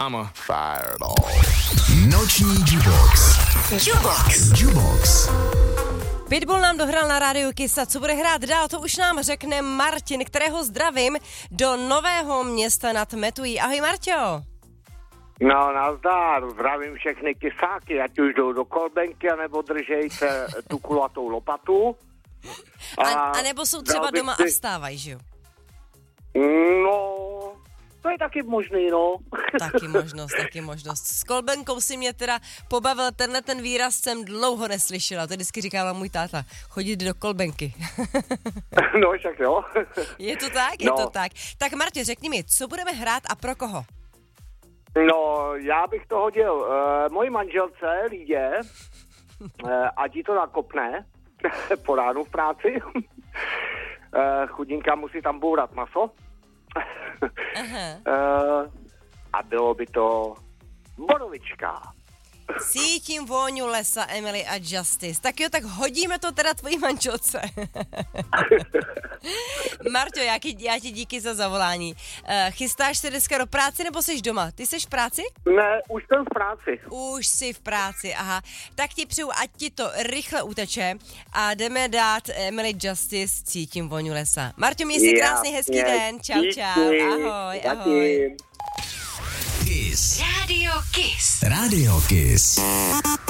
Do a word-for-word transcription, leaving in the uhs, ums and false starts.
I'm a fireball. Noční Jubox. Jubox. Jubox. Pitbull nám dohrál na rádiu Kiss a co bude hrát dál, to už nám řekne Martin, kterého zdravím do Nového Města nad Metují. Ahoj Marťo. No, nazdar, zdravím všechny kysáky, ať už jdou do kolbenky, anebo držejte tu kulatou lopatu. A, a nebo jsou třeba doma si... a vstávají, že jo? No, to je taky možný, no. Taky možnost, taky možnost. S kolbenkou si mě teda pobavil, tenhle ten výraz jsem dlouho neslyšela, to vždycky říkala můj táta, chodit do kolbenky. No, však jo. Je to tak, je no. to tak. Tak Martě, řekni mi, co budeme hrát a pro koho? No, já bych to hodil uh, mojí manželce, Lídě, uh, ať jí to nakopne po ránu v práci. uh, chudinka musí tam bourat maso. Aha. uh, a bylo by to borovička. Cítím vůňu lesa, Emily a Justice. Tak jo, tak hodíme to teda tvojí manželce. Marťo, já, já ti díky za zavolání. Uh, chystáš se dneska do práce nebo jsi doma? Ty jsi v práci? Ne, už jsem v práci. Už jsi v práci, aha. Tak ti přeju, ať ti to rychle uteče a jdeme dát Emily Justice Cítím vůňu lesa. Marťo, měj si krásný, hezký den. Čau, čau. Ahoj, ahoj. Kiss. Radio Kiss. Radio Kiss.